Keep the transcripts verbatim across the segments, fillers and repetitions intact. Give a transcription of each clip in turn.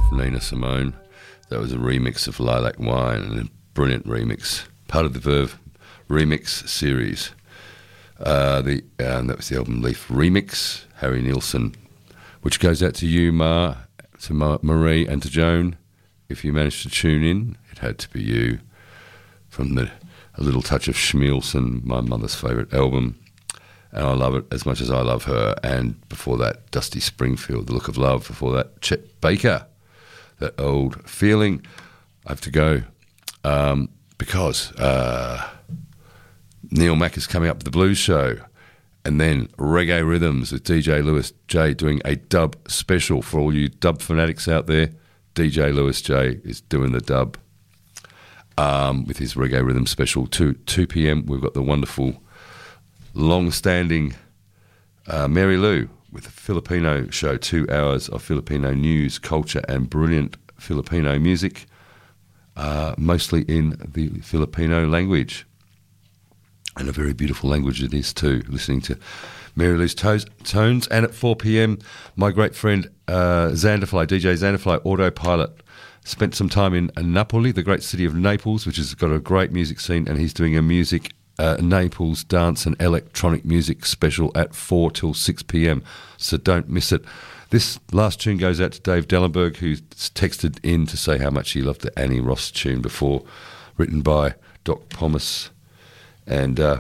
of Nina Simone. That was a remix of Lilac Wine, and a brilliant remix, part of the Verve remix series. Uh, the um, that was the album Leaf Remix, Harry Nilsson, which goes out to you, Ma, to Ma- Marie, and to Joan. If you managed to tune in, it had to be you. From the A Little Touch of Schmielson, my mother's favourite album, and I love it as much as I love her. And before that, Dusty Springfield, The Look of Love. Before that, Chet Baker, That Old Feeling. I have to go um, because uh, Neil Mack is coming up with the Blues Show, and then Reggae Rhythms with D J Lewis J doing a dub special for all you dub fanatics out there. D J Lewis J is doing the dub um, with his Reggae Rhythm special. two p.m. We've got the wonderful, long-standing uh, Mary Lou with a Filipino show, two hours of Filipino news, culture, and brilliant Filipino music, uh, mostly in the Filipino language. And a very beautiful language it is too, listening to Mary Lou's toes, tones. And at four p.m, my great friend uh, Xanderfly, D J Xanderfly, Autopilot, spent some time in Napoli, the great city of Naples, which has got a great music scene, and he's doing a music uh, Naples dance and electronic music special at four till six p.m, so don't miss it. This last tune goes out to Dave Dellenberg, who's texted in to say how much he loved the Annie Ross tune before, written by Doc Pomus and uh,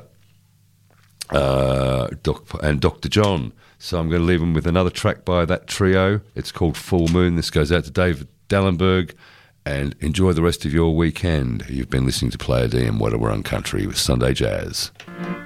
uh, Doc and Doctor John. So I'm going to leave him with another track by that trio. It's called Full Moon. This goes out to David Dallenberg, and enjoy the rest of your weekend. You've been listening to Player D and Whatever on Country with Sunday Jazz.